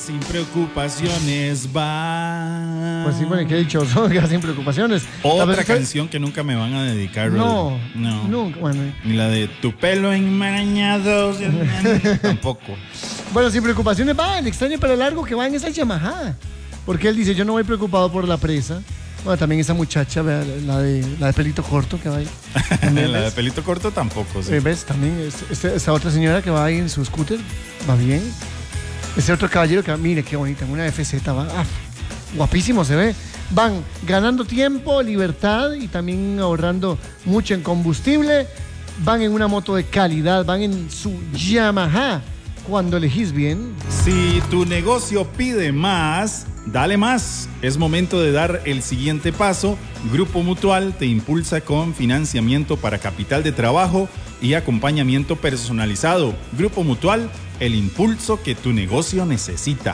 sin preocupaciones va. Pues sí, bueno, ¿qué he dicho? Sin preocupaciones. Otra canción que nunca me van a dedicar, no, no, nunca. Bueno. Ni la de Tu pelo enmarañado. Tampoco. Bueno, sin preocupaciones va el extraño pero largo que va en esa Yamaha. Porque él dice, yo no voy preocupado por la presa. Bueno, también esa muchacha, la de pelito corto que va ahí. La de pelito corto tampoco, sí. ¿Ves? También esta otra señora que va ahí en su scooter, va bien. Ese otro caballero que va, mire qué bonita, en una FZ va, guapísimo se ve. Van ganando tiempo, libertad y también ahorrando mucho en combustible. Van en una moto de calidad, van en su Yamaha. Cuando elegís bien. Si tu negocio pide más, dale más. Es momento de dar el siguiente paso. Grupo Mutual te impulsa con financiamiento para capital de trabajo y acompañamiento personalizado. Grupo Mutual, el impulso que tu negocio necesita.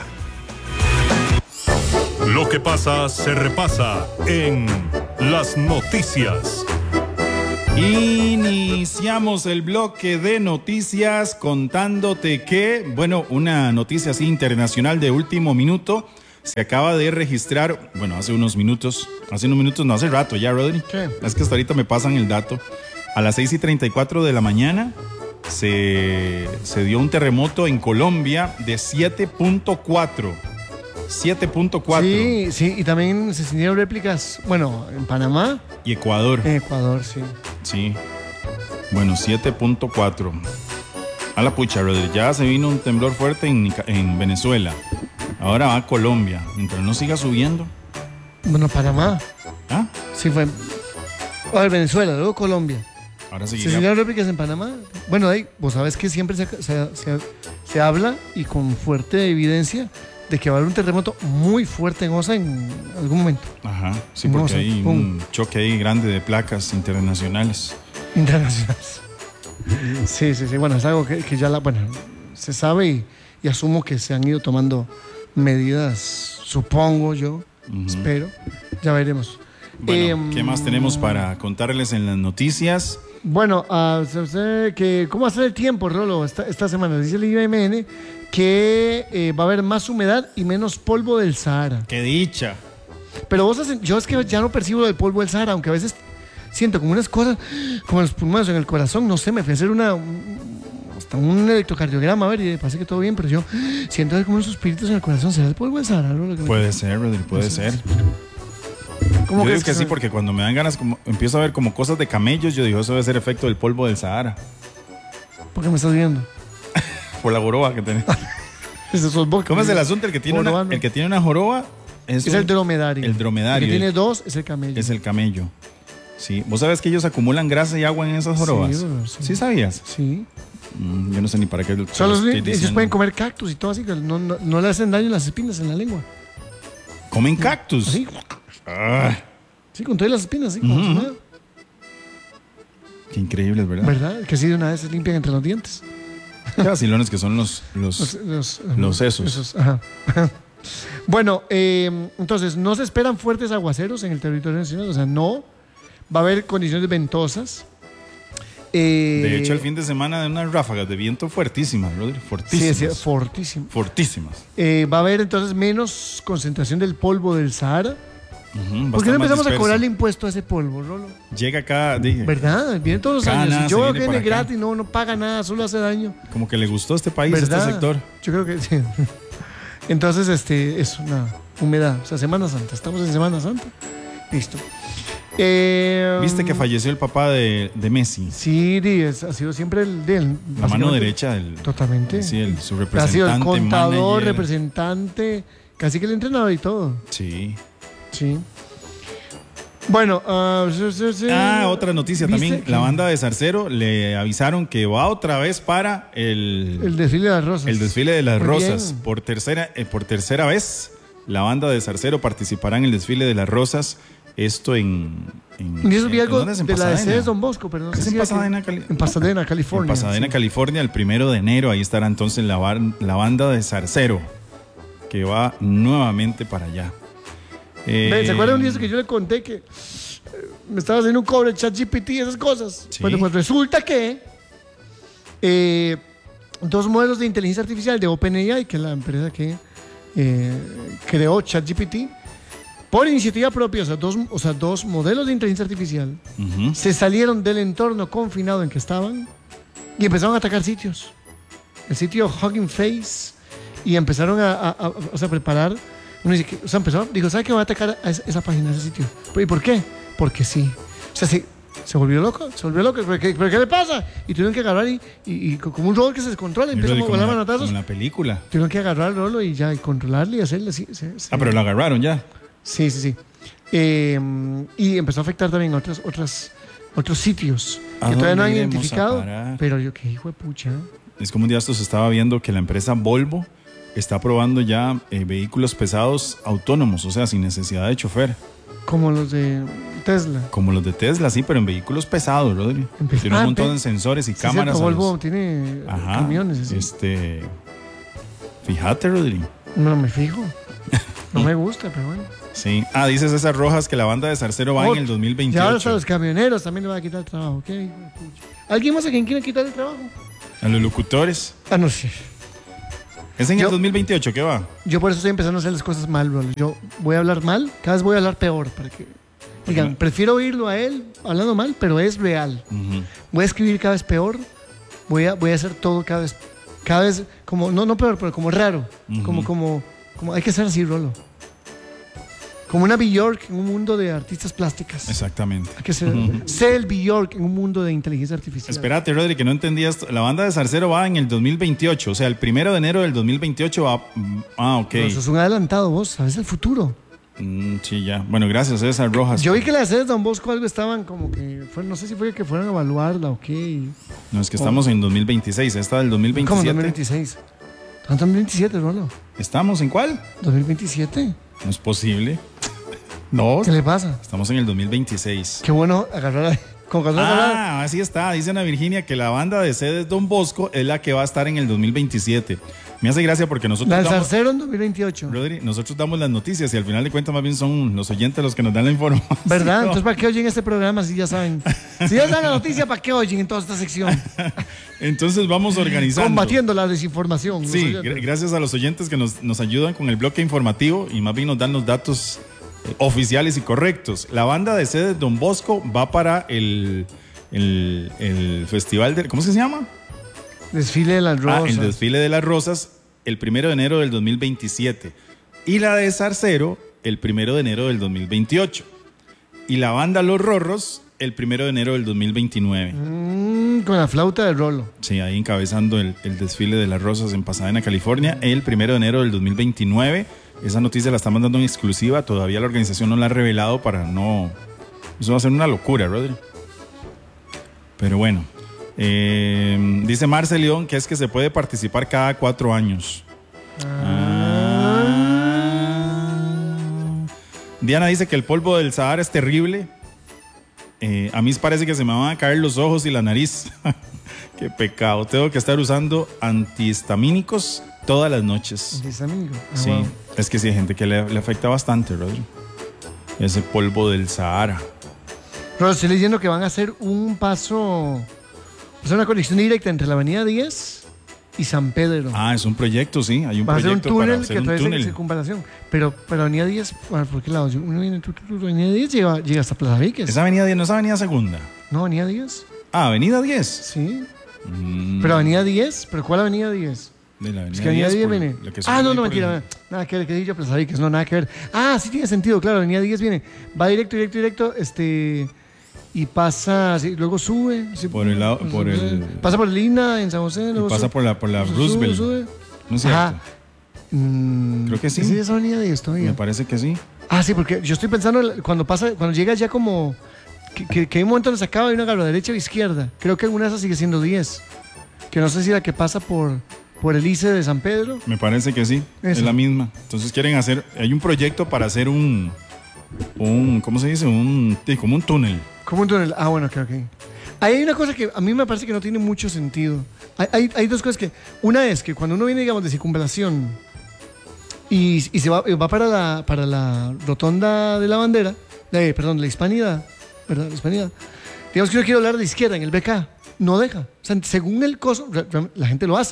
Lo que pasa se repasa en Las Noticias. Iniciamos el bloque de noticias contándote que, bueno, una noticia así internacional de último minuto. Se acaba de registrar, bueno, hace unos minutos, no, hace rato ya, Rodri. ¿Qué? Es que hasta ahorita me pasan el dato. A las 6:34 de la mañana se dio un terremoto en Colombia de 7.4. 7.4. Sí, sí, y también se sintieron réplicas, bueno, en Panamá. Y Ecuador. En Ecuador, sí. Sí. Bueno, 7.4. A la pucha, Rodri. Ya se vino un temblor fuerte en Venezuela. Ahora va a Colombia. Mientras no siga subiendo. Bueno, Panamá. ¿Ah? Sí, fue. A ver, Venezuela, luego Colombia. Ahora ¿Se seguirá. sintieron réplicas en Panamá? Bueno, ahí, vos sabes que siempre se habla y con fuerte evidencia de que va a haber un terremoto muy fuerte en Osa en algún momento. Ajá, sí, porque hay un choque ahí grande de placas internacionales. Internacionales. Sí. Bueno, es algo que ya se sabe y asumo que se han ido tomando medidas, supongo yo, espero. Ya veremos. Bueno, ¿qué más tenemos para contarles en las noticias? Bueno, ¿cómo va a ser el tiempo, Rolo, esta semana? Dice el IBMN que va a haber más humedad y menos polvo del Sahara. ¡Qué dicha! Pero yo es que ya no percibo lo del polvo del Sahara, aunque a veces siento como unas cosas, como en los pulmones o en el corazón, no sé, me fui a hacer hasta un electrocardiograma, a ver, y parece que todo bien, pero yo siento como unos suspiritos en el corazón. ¿Será el polvo del Sahara? Puede ser, Rodri, puede ser. ¿Cómo yo que digo que sí, porque cuando me dan ganas, empiezo a ver como cosas de camellos, yo digo, eso debe ser efecto del polvo del Sahara. ¿Por qué me estás viendo? Por la joroba que tenés. ¿Cómo es el asunto? El que tiene una joroba es el dromedario. El dromedario. El que tiene dos es el camello. Es el camello. Sí. ¿Vos sabés que ellos acumulan grasa y agua en esas jorobas? Sí. ¿Sí sabías? Sí. Yo no sé ni para qué. Ellos pueden comer cactus y todo así, que no le hacen daño las espinas en la lengua. ¿Comen cactus? Sí. Sí, con todas las espinas, así como si nada. Qué increíble, ¿verdad? ¿Verdad? Que sí de una vez se limpian entre los dientes. Qué vacilones que son los sesos. Esos, ajá. Bueno, entonces, no se esperan fuertes aguaceros en el territorio nacional, o sea, no. Va a haber condiciones ventosas. De hecho, el fin de semana de unas ráfagas de viento fuertísimas, Rodri. Fortísimas. Sí, fortísimas. Fortísimas. Va a haber entonces menos concentración del polvo del Sahara. ¿Por qué no empezamos a cobrarle impuesto a ese polvo, Rolo? Llega acá, dije. ¿Verdad? Viene todos los Canas, años. Y yo veo que viene acá. gratis, no paga nada, solo hace daño. Como que le gustó a este país, ¿verdad? este sector. Yo creo que sí. Entonces, es una humedad. O sea, Semana Santa. Estamos en Semana Santa. Listo. ¿Viste que falleció el papá de Messi? Sí, ha sido siempre la mano derecha del. Totalmente. Sí, su representante. Ha sido el contador, manager. Representante, casi que el entrenador y todo. Sí. Bueno, otra noticia también. La banda de Zarcero le avisaron que va otra vez para el desfile de las rosas. El desfile de las Muy rosas. bien. Por tercera vez, la banda de Zarcero participará en el desfile de las rosas. Esto en y eso vi algo ¿dónde es? de la de Donde Bosco, pero no sé es si en Pasadena, en Pasadena, California. En Pasadena, California, el 1 de enero. Ahí estará entonces la banda de Zarcero, que va nuevamente para allá. ¿Se acuerdan un día que yo le conté que me estaba haciendo un cobre ChatGPT y esas cosas? Sí. Bueno, pues resulta que dos modelos de inteligencia artificial de OpenAI, que es la empresa que creó ChatGPT por iniciativa propia, o sea, dos modelos de inteligencia artificial se salieron del entorno confinado en que estaban y empezaron a atacar sitios. El sitio Hugging Face, y empezaron a preparar. Uno dice dijo, ¿sabe qué? Voy a atacar a esa página, a ese sitio. ¿Y por qué? Porque sí. O sea, sí. Se volvió loco. ¿Pero qué le pasa? Y tuvieron que agarrar y como un robot que se descontrola y empieza a volar manotazos. Como en la película. Tuvieron que agarrar el Rolo y controlarle y hacerle así. Pero lo agarraron ya. Sí. Y empezó a afectar también otros sitios que todavía no han identificado. Pero yo, qué hijo de pucha. Es como un día esto se estaba viendo que la empresa Volvo está probando ya vehículos pesados autónomos, o sea, sin necesidad de chofer. Como los de Tesla. Como los de Tesla, sí, pero en vehículos pesados, Rodri. Tiene un montón de sensores y cámaras. Volvo tiene camiones. Así. Fíjate, Rodri. No me fijo. No me gusta, pero bueno. Sí. Dice César Rojas que la banda de Zarcero va en el 2028. Y ahora hasta los camioneros también le va a quitar el trabajo, ¿ok? ¿Alguien más a quien quiere quitar el trabajo? A los locutores. No sé. ¿Es en el 2028? ¿Qué va? Yo por eso estoy empezando a hacer las cosas mal, bro. Yo voy a hablar mal, cada vez voy a hablar peor, para que digan, prefiero oírlo a él hablando mal, pero es real. Voy a escribir cada vez peor, voy a hacer todo cada vez como, no peor, pero como raro. Como hay que ser así, Rolo. Como una Bjork en un mundo de artistas plásticas. Exactamente. Hay que ser el Bjork en un mundo de inteligencia artificial. Espérate, Rodri, que no entendías. La banda de Zarcero va en el 2028. O sea, el 1 de enero del 2028 va. Ok. Pero eso es un adelantado, vos. Sabes el futuro. Sí, ya. Bueno, gracias, César Rojas. Yo vi que las sedes de Don Bosco algo estaban como que. No sé si fue que fueron a evaluarla o qué. No, es que estamos en 2026. Esta del 2027. ¿Cómo 2026? ¿Están en 2027, Rolo? ¿Estamos en cuál? 2027. No es posible. No. ¿Qué le pasa? Estamos en el 2026. Qué bueno agarrar. Así está. Dice Ana Virginia que la banda de sedes Don Bosco es la que va a estar en el 2027. Me hace gracia porque nosotros. La del Zarcero en 2028. Rodri, nosotros damos las noticias y al final de cuentas más bien son los oyentes los que nos dan la información. ¿Verdad? Entonces, ¿para qué oyen este programa si ya saben? Si ya saben la noticia, ¿para qué oyen en toda esta sección? Entonces vamos organizando. Combatiendo la desinformación. Sí, gracias a los oyentes que nos ayudan con el bloque informativo y más bien nos dan los datos oficiales y correctos. La banda de sedes Don Bosco va para el festival de... ¿Cómo es que se llama? Desfile de las Rosas. El desfile de las Rosas el 1 de enero del 2027. Y la de Zarcero el 1 de enero del 2028. Y la banda Los Rorros el 1 de enero del 2029. Con la flauta de Rolo. Sí, ahí encabezando el desfile de las Rosas en Pasadena, California, el 1 de enero del 2029. Esa noticia la estamos dando en exclusiva. Todavía la organización no la ha revelado para no... Eso va a ser una locura, Rodri. Pero bueno. Dice Marce León que es que se puede participar cada 4 años. Diana dice que el polvo del Sahara es terrible. A mí parece que se me van a caer los ojos y la nariz. Qué pecado. Tengo que estar usando antihistamínicos todas las noches. ¿Antihistamínicos? Sí, wow. Es que sí hay gente que le afecta bastante, Rodri. Ese polvo del Sahara. Pero estoy leyendo que van a hacer un paso, o sea, una conexión directa entre la Avenida 10 y San Pedro. Es un proyecto, sí. Hay un va proyecto a ser un túnel para hacer que un túnel. Circunvalación. Pero Avenida 10, ¿por qué lado? Uno viene, Avenida 10 llega hasta Plaza Víquez. ¿Esa Avenida 10 no es Avenida Segunda? No, Avenida 10. ¿Avenida 10? Sí. Pero Avenida 10, ¿pero cuál Avenida 10? De la Avenida es que Avenida 10 viene. No, mentira. Nada que ver, que yo Plaza Víquez, no, nada que ver. Sí tiene sentido, claro, Avenida 10 viene. Va directo, y pasa, luego sube. Por el lado, pasa por el INA en San José. Luego pasa por la Roosevelt. Sube. ¿No es cierto? Creo que sí. Sí, es Avenida 10 todavía. Me parece que sí. Sí, porque yo estoy pensando cuando llega ya como que hay un momento donde se acaba y uno agarra derecha o izquierda. Creo que alguna de esas sigue siendo 10. Que no sé si la que pasa por el ICE de San Pedro. Me parece que sí. Eso. Es la misma. Entonces quieren hacer, hay un proyecto para hacer un ¿cómo se dice? Como un túnel. Como un túnel. Bueno, ok. Hay una cosa que a mí me parece que no tiene mucho sentido. Hay dos cosas que... Una es que cuando uno viene, digamos, de circunvalación y se va para la rotonda de la bandera, de la Hispanidad, ¿verdad? La Hispanidad. Digamos que uno quiere hablar de izquierda en el BK. No deja. O sea, según el coso, la gente lo hace.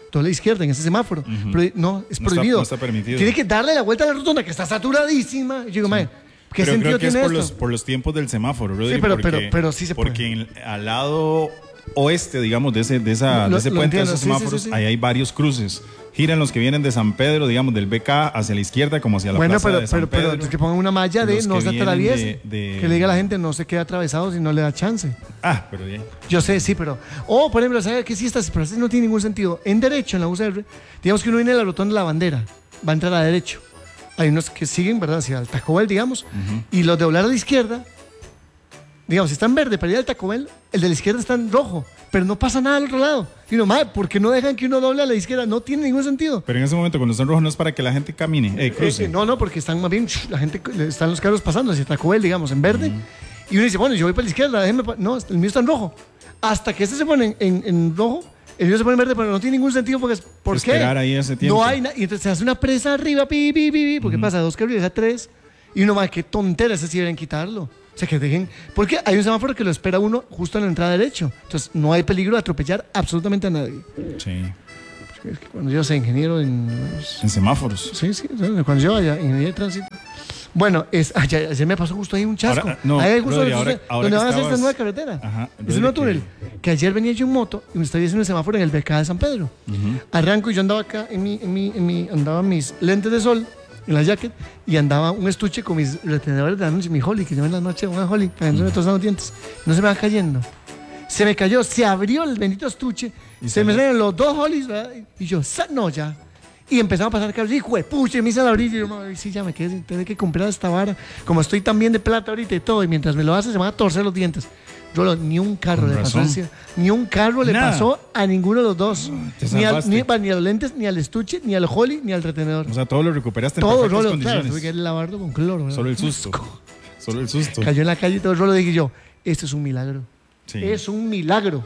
doble a la izquierda en ese semáforo. Pero no, es prohibido. No está permitido. Tiene que darle la vuelta a la rotonda, que está saturadísima. Y yo digo, mae, ¿qué pero sentido creo que tiene es esto? por los tiempos del semáforo, Rodri, Sí, pero sí se puede. Porque al lado oeste, digamos, de ese puente, de esos semáforos, sí. ahí hay varios cruces. Giran los que vienen de San Pedro, digamos, del BK hacia la izquierda, como hacia la plaza de San Pedro. Pero que pongan una malla de Los no que se vienen atraviese. de- Que le diga a la gente no se quede atravesado si no le da chance. Pero bien. Yo sé, sí, pero... por ejemplo, ¿sabes qué? Sí, pero este no tiene ningún sentido. En derecho, en la UCR, digamos que uno viene de la rotonda de la bandera, va a entrar a derecho. Hay unos que siguen, ¿verdad? Hacia el Taco Bell, digamos. Y los de doblar a la izquierda, digamos, si está en verde para ir al Taco Bell, el de la izquierda está en rojo. Pero no pasa nada al otro lado. Y uno, madre, ¿por qué no dejan que uno doble a la izquierda? No tiene ningún sentido. Pero en ese momento, cuando está en rojo, no es para que la gente camine, cruce. No, porque están más bien, la gente, están los carros pasando hacia Taco Bell, digamos, en verde. Y uno dice, bueno, yo voy para la izquierda, déjenme. No, el mío está en rojo. Hasta que este se pone en rojo, el mío se pone en verde, pero no tiene ningún sentido porque ¿por qué? Esperar ahí ese tiempo. No hay y entonces se hace una presa arriba, porque pasa 2 carriles a 3. Y uno, madre, qué tontera, ese sí deberían quitarlo. O sea, que dejen... Porque hay un semáforo que lo espera uno justo en la entrada derecho. Entonces, no hay peligro de atropellar absolutamente a nadie. Sí. Es que cuando yo sea ingeniero en semáforos. Sí, cuando yo vaya ingeniería de tránsito. Bueno, ayer me pasó justo ahí un chasco. Ahí justo Rodri, donde van a hacer esta nueva carretera. Ajá, Es un nuevo túnel. Que ayer venía yo en moto y me estaba haciendo el semáforo en el BK de San Pedro. Arranco y yo andaba acá andaba mis lentes de sol en la jacket y andaba un estuche con mis retenedores de la noche, mi Holly, que yo en la noche, una Holly, cayéndome todos los dientes. No se me va cayendo. Se me cayó, se abrió el bendito estuche, se me salieron los 2 Hollys, ¿verdad? Y yo, no, ya. Y empezaron a pasar carros, hijo de pucha, me hice la orilla. Y yo, sí, ya me quedé, tengo que comprar esta vara. Como estoy tan bien de plata ahorita y todo, y mientras me lo hace, se me van a torcer los dientes. Ni un carro le pasó. Ni un carro le pasó a ninguno de los dos. Ni a los lentes, ni al estuche, ni al Holly, ni al retenedor. O sea, todo lo recuperaste en todo perfectas Rolo, condiciones. Claro, tuve que lavarlo con cloro. ¿verdad? Solo el susto. Solo el susto. Cayó en la calle y todo el Rolo, dije yo, esto es un milagro. Sí. Es un milagro.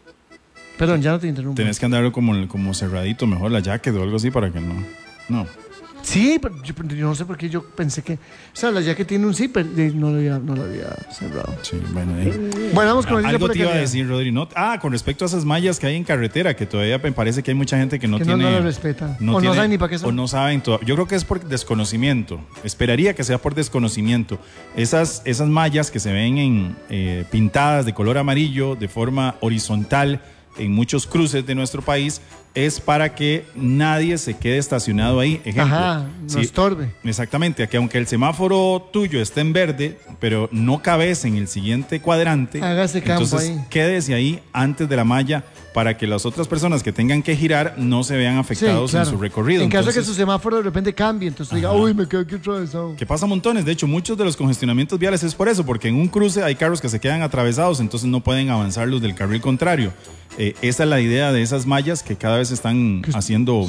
Perdón, ya no te interrumpo. Tenés que andarlo como cerradito, mejor la jacket o algo así para que no. Sí, pero yo no sé por qué yo pensé que... O sea, la jacket tiene un zipper y no lo había cerrado. Sí, bueno. Bueno, vamos con algo te iba a decir, Rodri. Con respecto a esas mallas que hay en carretera, que todavía me parece que hay mucha gente que no tiene... no lo respeta. No saben ni para qué son. O no saben todo. Yo creo que es por desconocimiento. Esperaría que sea por desconocimiento. Esas mallas que se ven pintadas de color amarillo, de forma horizontal, en muchos cruces de nuestro país, es para que nadie se quede estacionado ahí. Ejemplo, no estorbe. Exactamente, que aunque el semáforo tuyo esté en verde, pero no cabes en el siguiente cuadrante, hágase campo entonces ahí. Quédese ahí antes de la malla para que las otras personas que tengan que girar no se vean afectados en su recorrido. En caso de que su semáforo de repente cambie, entonces diga, uy, me quedo aquí atravesado. Que pasa montones. De hecho, muchos de los congestionamientos viales es por eso, porque en un cruce hay carros que se quedan atravesados, entonces no pueden avanzar los del carril contrario. Esa es la idea de esas mallas que cada vez se están haciendo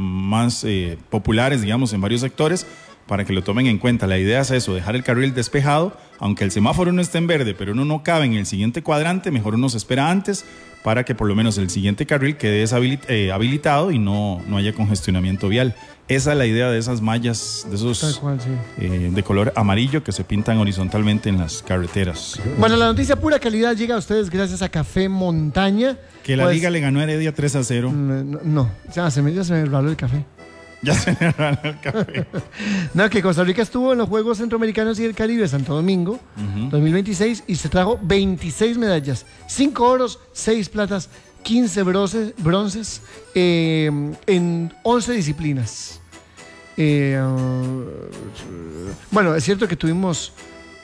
más populares, digamos, en varios sectores, para que lo tomen en cuenta. La idea es eso, dejar el carril despejado, aunque el semáforo no esté en verde, pero uno no cabe en el siguiente cuadrante, mejor uno se espera antes para que por lo menos el siguiente carril quede habilitado y no haya congestionamiento vial. Esa es la idea de esas mallas, de esos Tal cual, sí. de color amarillo que se pintan horizontalmente en las carreteras. Bueno, la noticia pura calidad llega a ustedes gracias a Café Montaña. Que la Liga le ganó a Heredia 3-0. No, ya se me raló el café. Ya se me raló el café. No, que Costa Rica estuvo en los Juegos Centroamericanos y del Caribe Santo Domingo 2026 y se trajo 26 medallas, 5 oros, 6 platas, 15 bronces en 11 disciplinas. Bueno, es cierto que tuvimos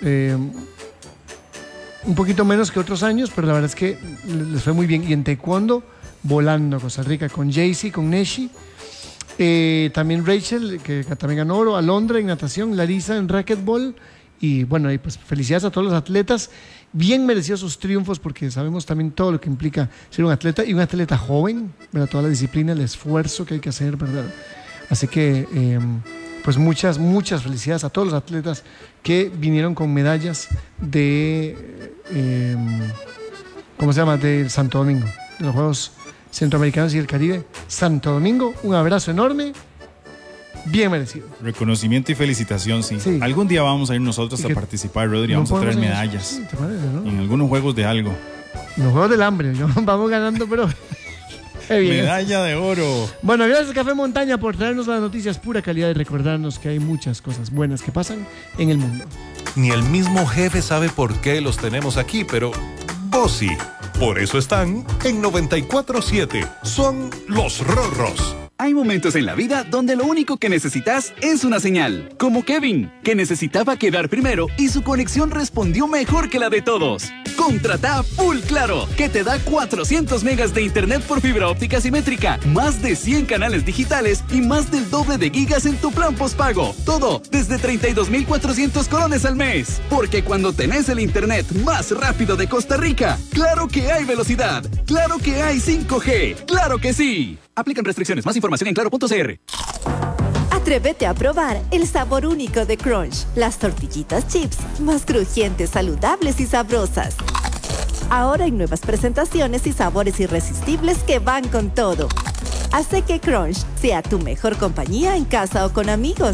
un poquito menos que otros años, pero la verdad es que les fue muy bien. Y en taekwondo, volando Costa Rica con Jaycee, con Neshi. También Rachel, que también ganó oro, Alondra en natación, Larisa en racquetball. Y bueno, y pues felicidades a todos los atletas. Bien merecidos sus triunfos porque sabemos también todo lo que implica ser un atleta y un atleta joven, ¿verdad? Toda la disciplina, el esfuerzo que hay que hacer, ¿verdad? Así que, pues muchas felicidades a todos los atletas que vinieron con medallas de, ¿cómo se llama? De Santo Domingo, de los Juegos Centroamericanos y el Caribe. Santo Domingo, un abrazo enorme, bien merecido. Reconocimiento y felicitación, sí. Algún día vamos a ir nosotros a participar, Rodri, vamos a traer medallas. Sí, ¿te parece, no? En algunos juegos de algo. En los Juegos del Hambre, ¿no? Vamos ganando, pero... Medalla de oro. Bueno, gracias Café Montaña por traernos las noticias pura calidad y recordarnos que hay muchas cosas buenas que pasan en el mundo. Ni el mismo jefe sabe por qué los tenemos aquí, pero vos sí. Por eso están en 94.7. Son los Rorros. Hay momentos en la vida donde lo único que necesitas es una señal. Como Kevin, que necesitaba quedar primero y su conexión respondió mejor que la de todos. Contrata Full Claro, que te da 400 megas de internet por fibra óptica simétrica, más de 100 canales digitales y más del doble de gigas en tu plan postpago. Todo desde 32,400 colones al mes. Porque cuando tenés el internet más rápido de Costa Rica, claro que hay velocidad, claro que hay 5G, claro que sí. Aplican restricciones. Más información en claro.cr. Atrévete a probar el sabor único de Crunch. Las tortillitas chips más crujientes, saludables y sabrosas. Ahora hay nuevas presentaciones y sabores irresistibles que van con todo. Hace que Crunch sea tu mejor compañía en casa o con amigos.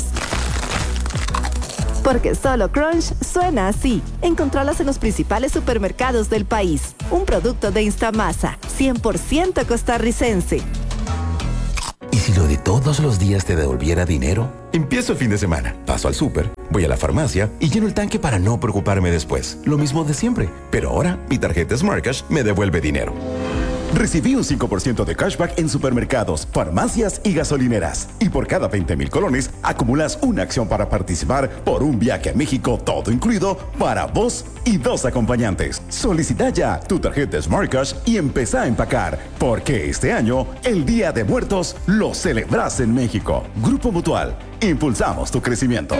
Porque solo Crunch suena así. Encontralas en los principales supermercados del país. Un producto de Instamasa, 100% costarricense. ¿Y si lo de todos los días te devolviera dinero? Empiezo el fin de semana, paso al súper, voy a la farmacia y lleno el tanque para no preocuparme después. Lo mismo de siempre, pero ahora mi tarjeta Smart Cash me devuelve dinero. Recibí un 5% de cashback en supermercados, farmacias y gasolineras. Y por cada 20,000 colones, acumulas una acción para participar por un viaje a México, todo incluido, para vos y 2 acompañantes. Solicita ya tu tarjeta Smart Cash y empezá a empacar, porque este año, el Día de Muertos, lo celebras en México. Grupo Mutual, impulsamos tu crecimiento.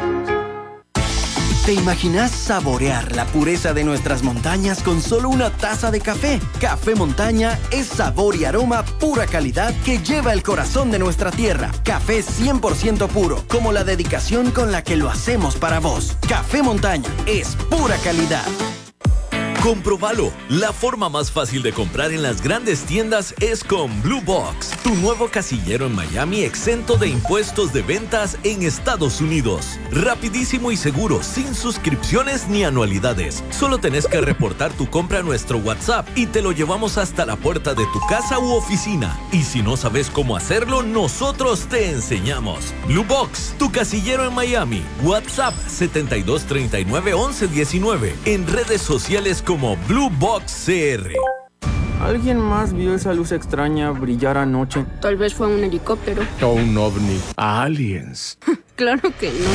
¿Te imaginas saborear la pureza de nuestras montañas con solo una taza de café? Café Montaña es sabor y aroma pura calidad que lleva el corazón de nuestra tierra. Café 100% puro, como la dedicación con la que lo hacemos para vos. Café Montaña es pura calidad. Comprobalo. La forma más fácil de comprar en las grandes tiendas es con Blue Box, tu nuevo casillero en Miami exento de impuestos de ventas en Estados Unidos. Rapidísimo y seguro, sin suscripciones ni anualidades. Solo tenés que reportar tu compra a nuestro WhatsApp y te lo llevamos hasta la puerta de tu casa u oficina. Y si no sabes cómo hacerlo, nosotros te enseñamos. Blue Box, tu casillero en Miami. WhatsApp 7239-1119. En redes sociales como Blue Box CR. ¿Alguien más vio esa luz extraña brillar anoche? Tal vez fue un helicóptero. O un ovni. Aliens. Claro que no.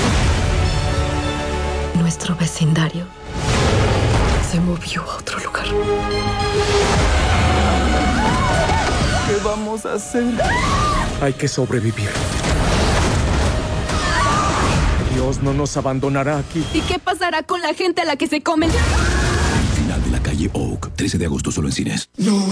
Nuestro vecindario se movió a otro lugar. ¿Qué vamos a hacer? Hay que sobrevivir. Dios no nos abandonará aquí. ¿Y qué pasará con la gente a la que se comen? Final de La Calle Oak, 13 de agosto solo en cines. No